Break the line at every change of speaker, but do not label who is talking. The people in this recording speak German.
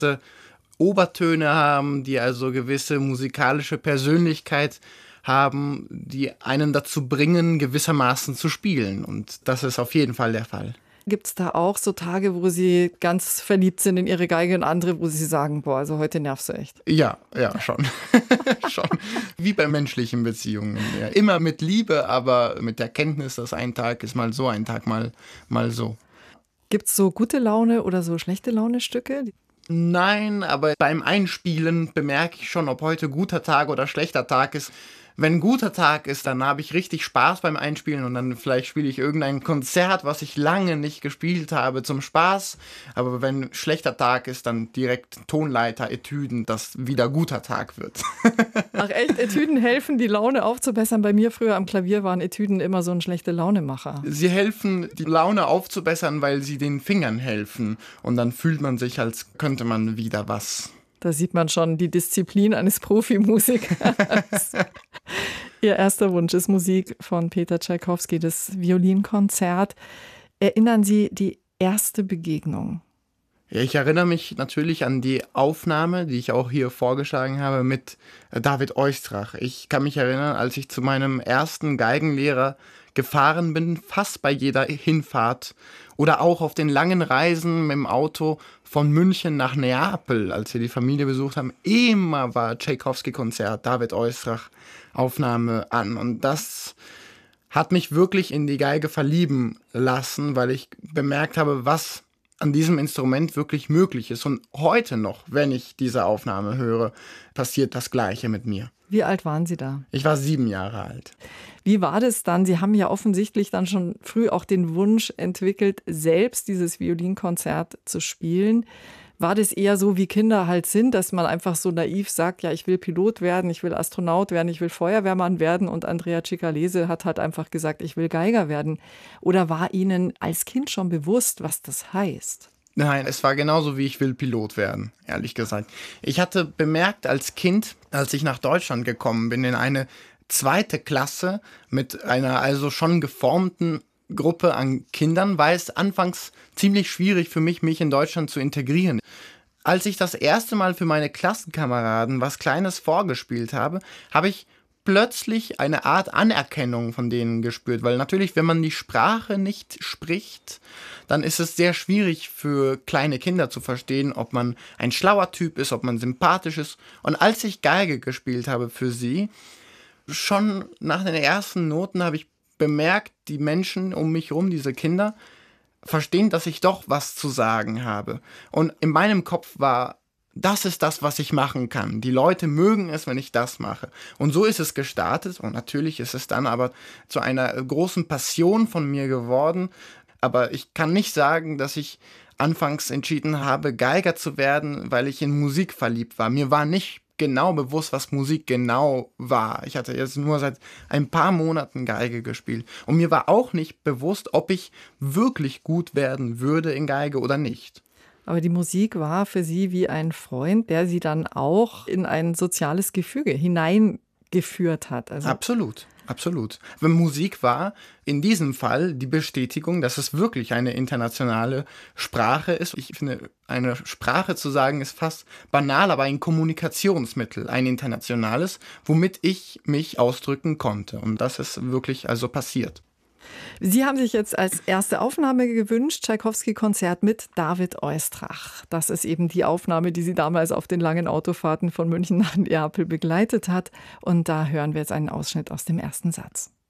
Obertöne haben, die also gewisse musikalische Persönlichkeit haben, die einen dazu bringen, gewissermaßen zu spielen. Und das ist auf jeden Fall der Fall.
Gibt es da auch so Tage, wo Sie ganz verliebt sind in Ihre Geige und andere, wo Sie sagen, boah, also heute nervst du echt?
Ja, schon. Schon. Wie bei menschlichen Beziehungen. Ja. Immer mit Liebe, aber mit der Kenntnis, dass ein Tag ist mal so, ein Tag mal so.
Gibt es so gute Laune oder so schlechte Laune-Stücke?
Nein, aber beim Einspielen bemerke ich schon, ob heute guter Tag oder schlechter Tag ist. Wenn ein guter Tag ist, dann habe ich richtig Spaß beim Einspielen und dann vielleicht spiele ich irgendein Konzert, was ich lange nicht gespielt habe, zum Spaß. Aber wenn ein schlechter Tag ist, dann direkt Tonleiter, Etüden, dass wieder guter Tag wird.
Ach echt, Etüden helfen, die Laune aufzubessern? Bei mir früher am Klavier waren Etüden immer so ein schlechter Launemacher.
Sie helfen, die Laune aufzubessern, weil sie den Fingern helfen. Und dann fühlt man sich, als könnte man wieder was.
Da sieht man schon die Disziplin eines Profimusikers. Ihr erster Wunsch ist Musik von Peter Tschaikowski, das Violinkonzert. Erinnern Sie die erste Begegnung?
Ja, ich erinnere mich natürlich an die Aufnahme, die ich auch hier vorgeschlagen habe mit David Oistrakh. Ich kann mich erinnern, als ich zu meinem ersten Geigenlehrer gefahren bin, fast bei jeder Hinfahrt oder auch auf den langen Reisen mit dem Auto von München nach Neapel, als wir die Familie besucht haben, immer war Tschaikowski-Konzert, David Oistrakh Aufnahme an. Und das hat mich wirklich in die Geige verlieben lassen, weil ich bemerkt habe, was an diesem Instrument wirklich möglich ist. Und heute noch, wenn ich diese Aufnahme höre, passiert das Gleiche mit mir.
Wie alt waren Sie da?
Ich war 7 Jahre alt.
Wie war das dann? Sie haben ja offensichtlich dann schon früh auch den Wunsch entwickelt, selbst dieses Violinkonzert zu spielen. War das eher so, wie Kinder halt sind, dass man einfach so naiv sagt, ja, ich will Pilot werden, ich will Astronaut werden, ich will Feuerwehrmann werden, und Andrea Cicalese hat halt einfach gesagt, ich will Geiger werden? Oder war Ihnen als Kind schon bewusst, was das heißt?
Nein, es war genauso wie ich will Pilot werden, ehrlich gesagt. Ich hatte bemerkt als Kind, als ich nach Deutschland gekommen bin, in eine 2. Klasse mit einer also schon geformten Gruppe an Kindern, war es anfangs ziemlich schwierig für mich in Deutschland zu integrieren. Als ich das erste Mal für meine Klassenkameraden was Kleines vorgespielt habe, habe ich plötzlich eine Art Anerkennung von denen gespürt, weil natürlich, wenn man die Sprache nicht spricht, dann ist es sehr schwierig für kleine Kinder zu verstehen, ob man ein schlauer Typ ist, ob man sympathisch ist. Und als ich Geige gespielt habe für sie, schon nach den ersten Noten habe ich bemerkt, die Menschen um mich herum, diese Kinder, verstehen, dass ich doch was zu sagen habe. Und in meinem Kopf war, das ist das, was ich machen kann. Die Leute mögen es, wenn ich das mache. Und so ist es gestartet. Und natürlich ist es dann aber zu einer großen Passion von mir geworden. Aber ich kann nicht sagen, dass ich anfangs entschieden habe, Geiger zu werden, weil ich in Musik verliebt war. Mir war nicht genau bewusst, was Musik genau war. Ich hatte jetzt nur seit ein paar Monaten Geige gespielt. Und mir war auch nicht bewusst, ob ich wirklich gut werden würde in Geige oder nicht.
Aber die Musik war für Sie wie ein Freund, der Sie dann auch in ein soziales Gefüge hineingeführt hat. Also
Absolut. Absolut. Wenn Musik war in diesem Fall die Bestätigung, dass es wirklich eine internationale Sprache ist. Ich finde, eine Sprache zu sagen ist fast banal, aber ein Kommunikationsmittel, ein internationales, womit ich mich ausdrücken konnte. Und das ist wirklich also passiert.
Sie haben sich jetzt als erste Aufnahme gewünscht, Tschaikowski-Konzert mit David Oistrakh. Das ist eben die Aufnahme, die Sie damals auf den langen Autofahrten von München nach Neapel begleitet hat. Und da hören wir jetzt einen Ausschnitt aus dem ersten Satz.